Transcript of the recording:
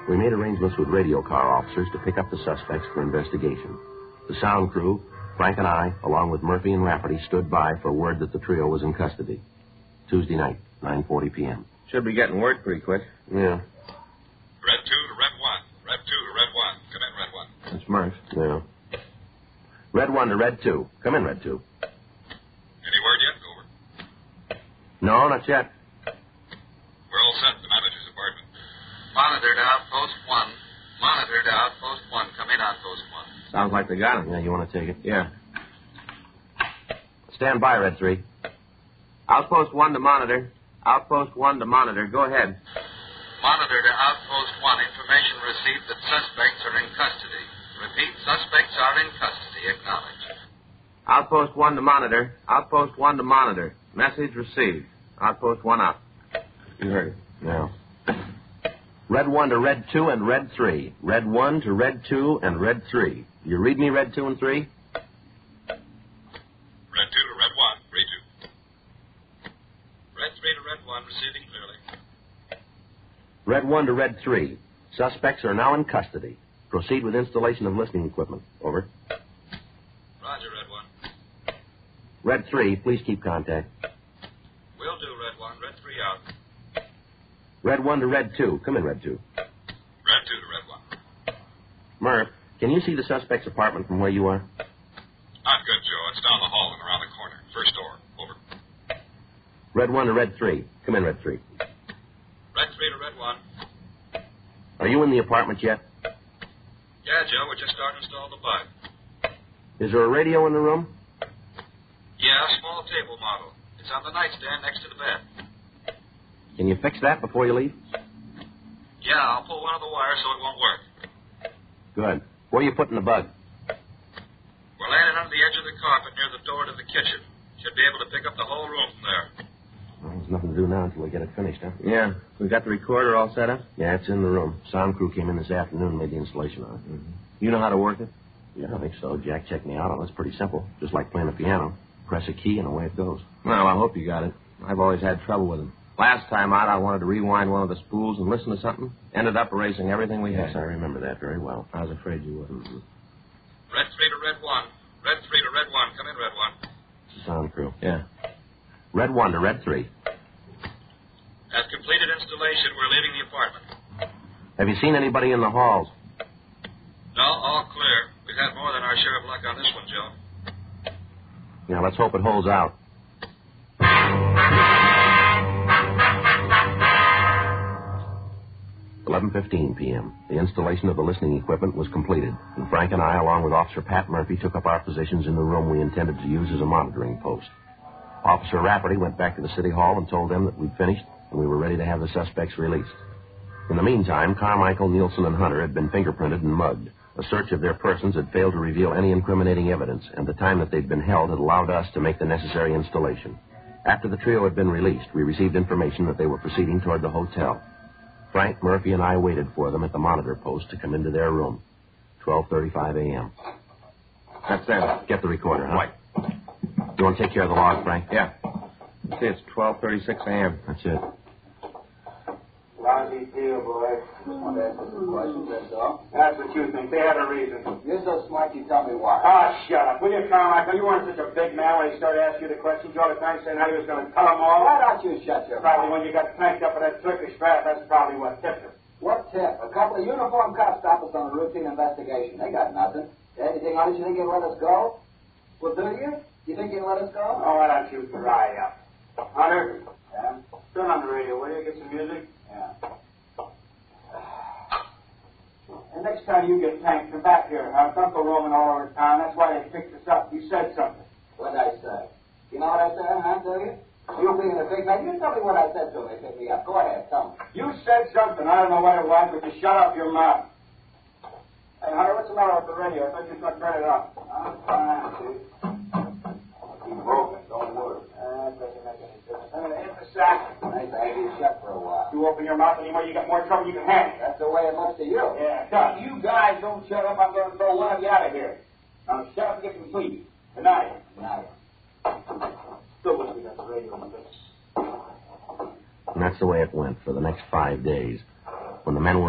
We made arrangements with radio car officers to pick up the suspects for investigation. The sound crew, Frank and I, along with Murphy and Rafferty, stood by for word that the trio was in custody. Tuesday night, 9:40 p.m. Should be getting word pretty quick. Yeah. Red 2 to Red 1. Red 2 to Red 1. Come in, Red 1. That's Murph. Yeah. Red 1 to Red 2. Come in, Red 2. Any word yet? Over. No, not yet. We're all set at the manager's apartment. Monitor to Outpost 1. Monitor to Outpost 1. Come in, Outpost 1. Sounds like they got him. Yeah, you want to take it? Yeah. Stand by, Red 3. Outpost 1 to Monitor. Outpost 1 to Monitor. Go ahead. Monitor to Outpost 1. Information received that suspects are in custody. Repeat, suspects are in custody. Acknowledge. Outpost 1 to Monitor. Outpost 1 to Monitor. Message received. Outpost 1 out. You heard it. Yeah. Red 1 to Red 2 and Red 3. Red 1 to Red 2 and Red 3. You read me, Red 2 and 3? Red 2 to Red 1. Read you. Red 3 to Red 1. Receiving clearly. Red 1 to Red 3. Suspects are now in custody. Proceed with installation of listening equipment. Over. Roger, Red 1. Red 3, please keep contact. Will do, Red 1. Red 3 out. Red 1 to Red 2. Come in, Red 2. Red 2 to Red 1. Murph, can you see the suspect's apartment from where you are? I'm good, Joe. It's down the hall and around the corner. First door. Over. Red 1 to Red 3. Come in, Red 3. Red 3 to Red 1. Are you in the apartment yet? Yeah, Joe. We're just starting to install the bug. Is there a radio in the room? Yeah, small table model. It's on the nightstand next to the bed. Can you fix that before you leave? Yeah, I'll pull one of the wires so it won't work. Good. Where are you putting the bug? We're laying it under the edge of the carpet near the door to the kitchen. Should be able to pick up the whole room from there. Well, there's nothing to do now until we get it finished, huh? Yeah. We got the recorder all set up? Yeah, it's in the room. Sound crew came in this afternoon and made the installation on it. Mm-hmm. You know how to work it? Yeah, I think so. Jack checked me out on it. It's pretty simple. Just like playing a piano. Press a key and away it goes. Well, I hope you got it. I've always had trouble with them. Last time out, I wanted to rewind one of the spools and listen to something. Ended up erasing everything we had. Yes, I remember that very well. I was afraid you would. Mm-hmm. Red 3 to Red 1. Red 3 to Red 1. Come in, Red 1. It's the sound crew. Yeah. Red 1 to Red 3. At completed installation, we're leaving the apartment. Have you seen anybody in the halls? No, all clear. We've had more than our share of luck on this one, Joe. Yeah, let's hope it holds out. 11:15 p.m. The installation of the listening equipment was completed, and Frank and I, along with Officer Pat Murphy, took up our positions in the room we intended to use as a monitoring post. Officer Rafferty went back to the city hall and told them that we'd finished and we were ready to have the suspects released. In the meantime, Carmichael, Nielsen, and Hunter had been fingerprinted and mugged. A search of their persons had failed to reveal any incriminating evidence, and the time that they'd been held had allowed us to make the necessary installation. After the trio had been released, we received information that they were proceeding toward the hotel. Frank, Murphy, and I waited for them at the monitor post to come into their room. 12:35 a.m. That's them. Get the recorder, huh? Right. You want to take care of the log, Frank? Yeah. See, it's 12:36 a.m. That's it. Lousy deal, boy. Just wanted to ask you some questions, that's all. That's what you think. They had a reason. You're so smart, you tell me why. Ah, shut up. Will you, Carmichael? You weren't such a big man when he started asking you the questions all the time, saying how he was going to tell them all. Why don't you shut your Probably mouth? when you got cranked up with that Turkish bath, that's probably what tipped him. What tip? A couple of uniformed cops stop us on a routine investigation. They got nothing. Anything on it you think you'll let us go? Well, do you? You think you'll let us go? Oh, why don't you dry up? Hunter, Yeah? turn on the radio, will you? Get some music. Yeah. And next time you get tanked, come back here. Uncle roaming all over town. That's why they picked us up. You said something. What'd I say? You know what I said, huh? Do you? You being a big man, you tell me what I said to him. They picked me up. Go ahead, tell me. You said something. I don't know what it was, but you shut up your mouth. Hey, Hunter, what's the matter with the radio? I thought you was going to turn it off. I'm fine, Chief. Keep broken. Don't worry. That doesn't make any difference. I'm going to hit the sack. Nice to have you shut for a while. You open your mouth anymore, you got more trouble you can handle. That's the way it looks to you. Yeah, it does. You guys don't shut up, I'm going to throw one of you out of here. Now shut up and get some sleep. Good night. Nice. Still wish we got the radio on this. And that's the way it went for the next 5 days. When the men were